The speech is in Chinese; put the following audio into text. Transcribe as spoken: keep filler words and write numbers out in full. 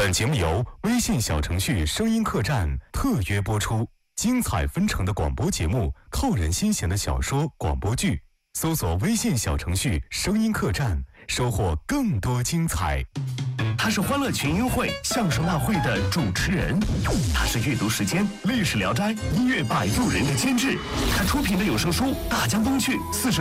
本节目由微信小程序声音客栈特约播出，精彩纷呈的广播节目，扣人心弦的小说、广播剧，搜索微信小程序声音客栈，收获更多精彩。 他是欢乐群英会相声大会的主持人，他是阅读时间历史聊斋音乐摆渡人的监制，他出品的有声书《大江东去》四十